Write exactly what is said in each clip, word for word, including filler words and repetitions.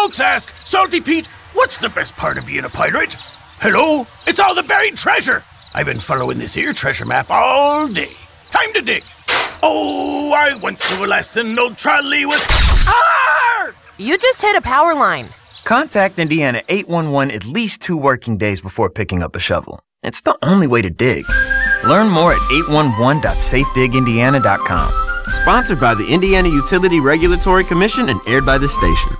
Folks ask, Salty Pete, what's the best part of being a pirate? Hello? It's all the buried treasure. I've been following this here treasure map all day. Time to dig. Oh, I once knew a lesson, no trolley was... Arr! You just hit a power line. Contact Indiana eight one one at least two working days before picking up a shovel. It's the only way to dig. Learn more at eight one one dot safe dig indiana dot com. Sponsored by the Indiana Utility Regulatory Commission and aired by this station.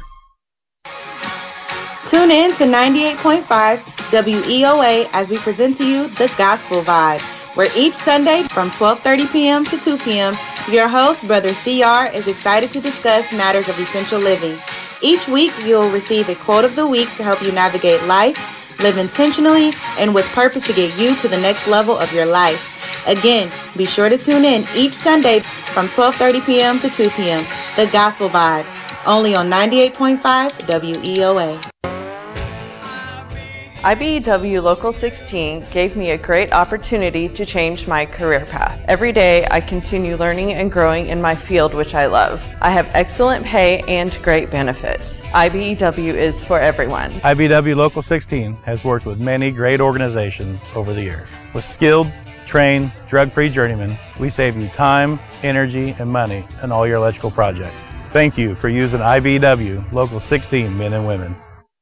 Tune in to ninety-eight point five W E O A as we present to you The Gospel Vibe, where each Sunday from twelve thirty p.m. to two p.m., your host, Brother C R, is excited to discuss matters of essential living. Each week, you'll receive a quote of the week to help you navigate life, live intentionally, and with purpose to get you to the next level of your life. Again, be sure to tune in each Sunday from twelve thirty p.m. to two p.m. The Gospel Vibe, only on ninety-eight point five W E O A. I B E W Local sixteen gave me a great opportunity to change my career path. Every day, I continue learning and growing in my field, which I love. I have excellent pay and great benefits. I B E W is for everyone. I B E W Local sixteen has worked with many great organizations over the years. With skilled, trained, drug-free journeymen, we save you time, energy, and money in all your electrical projects. Thank you for using I B E W Local sixteen men and women.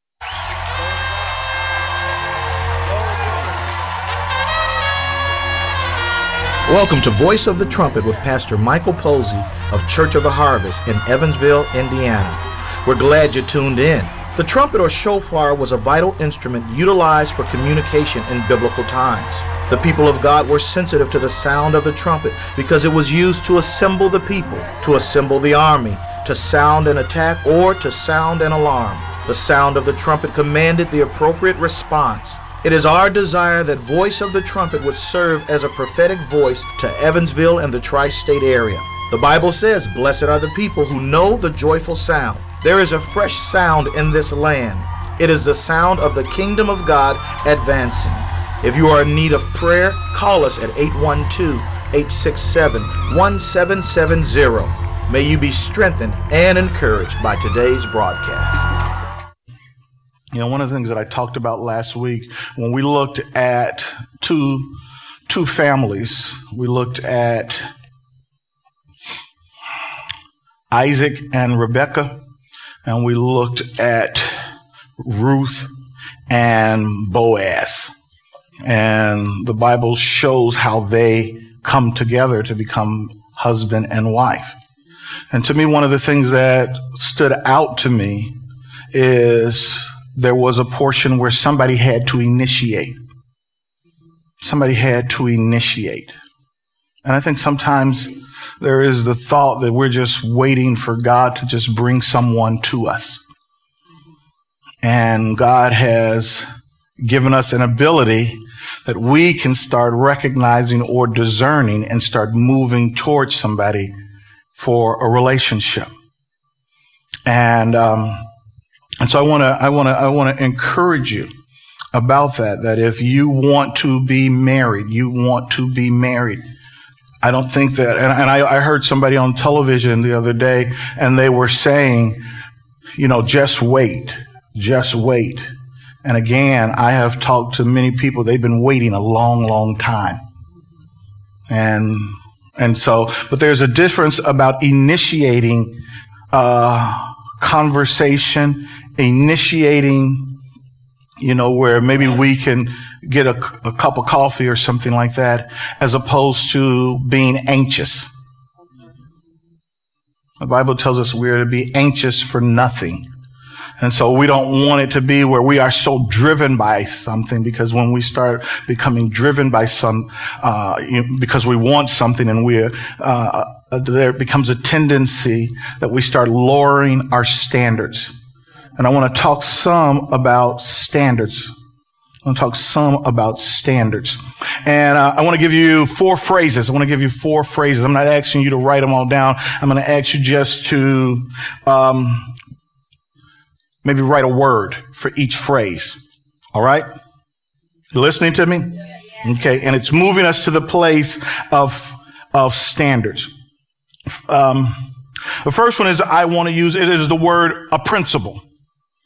Welcome to Voice of the Trumpet with Pastor Michael Posey of Church of the Harvest in Evansville, Indiana. We're glad you tuned in. The trumpet or shofar was a vital instrument utilized for communication in biblical times. The people of God were sensitive to the sound of the trumpet because it was used to assemble the people, to assemble the army, to sound an attack, or to sound an alarm. The sound of the trumpet commanded the appropriate response. It is our desire that Voice of the Trumpet would serve as a prophetic voice to Evansville and the tri-state area. The Bible says, "Blessed are the people who know the joyful sound." There is a fresh sound in this land. It is the sound of the kingdom of God advancing. If you are in need of prayer, call us at eight one two, eight six seven, one seven seven zero. May you be strengthened and encouraged by today's broadcast. You know, one of the things that I talked about last week, when we looked at two, two families, we looked at Isaac and Rebekah, and we looked at Ruth and Boaz. And the Bible shows how they come together to become husband and wife. And to me, one of the things that stood out to me is there was a portion where somebody had to initiate. Somebody had to initiate. And I think sometimes there is the thought that we're just waiting for God to just bring someone to us. And God has given us an ability that we can start recognizing or discerning and start moving towards somebody for a relationship. And, um, And so I want to, I want to, I want to encourage you about that, that if you want to be married, you want to be married. I don't think that, and, and I, I heard somebody on television the other day, and they were saying, you know, just wait, just wait. And again, I have talked to many people, they've been waiting a long, long time. And, and so, but there's a difference about initiating, uh, conversation, initiating, you know, where maybe we can get a, a cup of coffee or something like that, as opposed to being anxious. The Bible tells us we are to be anxious for nothing. And so we don't want it to be where we are so driven by something, because when we start becoming driven by some, uh, you know, because we want something, and we, uh, there becomes a tendency that we start lowering our standards. And I want to talk some about standards. I want to talk some about standards. And uh, I want to give you four phrases. I want to give you four phrases. I'm not asking you to write them all down. I'm going to ask you just to, um, maybe write a word for each phrase. All right? You listening to me? Okay. And it's moving us to the place of, of standards. Um, the first one is I want to use, it is the word a principle.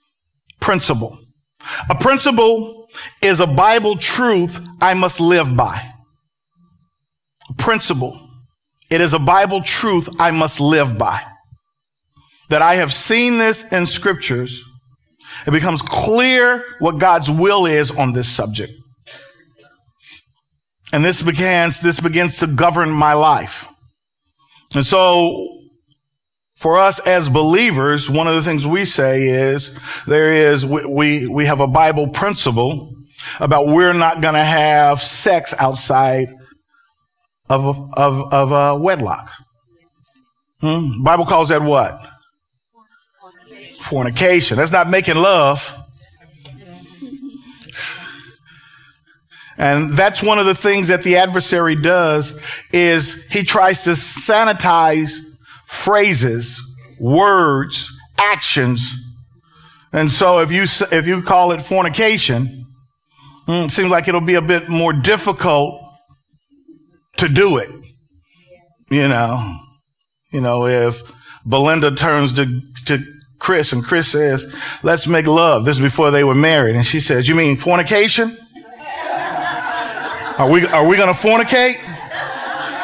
principle. A principle is a Bible truth I must live by. A principle. It is a Bible truth I must live by. That I have seen this in scriptures. It becomes clear what God's will is on this subject. And this begins, this begins to govern my life. And so for us as believers, one of the things we say is there is, we, we, we have a Bible principle about we're not going to have sex outside of, of, of a wedlock. Hmm? Bible calls that what? Fornication. That's not making love. And that's one of the things that the adversary does is he tries to sanitize phrases, words, actions. And so if you, if you call it fornication, it seems like it'll be a bit more difficult to do it. You know, you know, if Belinda turns to, to Chris and Chris says, let's make love. This is before they were married. And she says, you mean fornication? Are we, are we going to fornicate?